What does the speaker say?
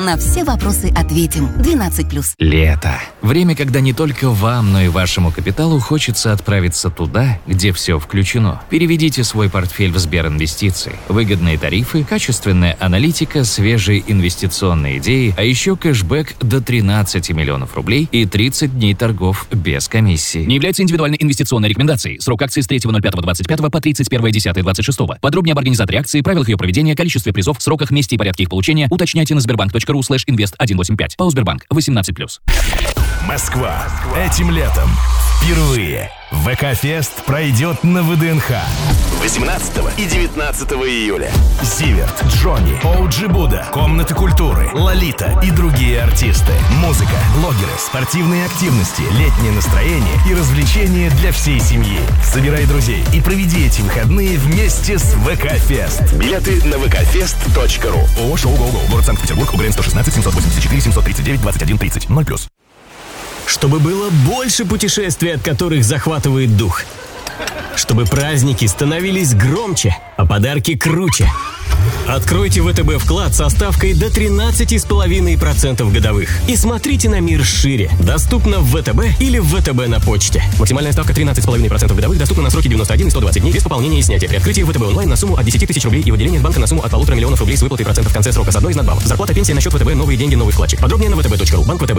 На все вопросы ответим. 12+. Лето. Время, когда не только вам, но и вашему капиталу хочется отправиться туда, где все включено. Переведите свой портфель в Сберинвестиции. Выгодные тарифы, качественная аналитика, свежие инвестиционные идеи, а еще кэшбэк до 13 миллионов рублей и 30 дней торгов без комиссии. Не является индивидуальной инвестиционной рекомендацией. Срок акции с 3.05.25 по 31.10.26. Подробнее об организаторе акции, правилах ее проведения, количестве призов, сроках, месте и порядке их получения уточняйте на sberbank.ru/invest185. ПАО Сбербанк. 18+. Москва. Этим летом впервые ВК-фест пройдет на ВДНХ 18 и 19 июля. Зиверт, Джонни, Оуджи Буда, Комната культуры, Лолита и другие артисты. Музыка, блогеры, спортивные активности, летнее настроение и развлечения для всей семьи. Собирай друзей и проведи эти выходные вместе с ВК-фест. Билеты на vkfest.ru. ООО «Шоу Гоу-Гоу». Город Санкт-Петербург. УГРН 116 784 739 2130. 0+. Чтобы было больше путешествий, от которых захватывает дух. Чтобы праздники становились громче, а подарки круче. Откройте ВТБ вклад со ставкой до 13,5% годовых. И смотрите на мир шире. Доступно в ВТБ или в ВТБ на почте. Максимальная ставка 13,5% годовых доступна на сроки 91 и 120 дней без пополнения и снятия. При открытии ВТБ онлайн на сумму от 10 тысяч рублей и выделение из банка на сумму от 1,5 миллиона рублей с выплатой процентов в конце срока с одной из надбавок. Зарплата, пенсия на счет ВТБ, новые деньги, новый вкладчик. Подробнее на vtb.ru. Банк ВТБ.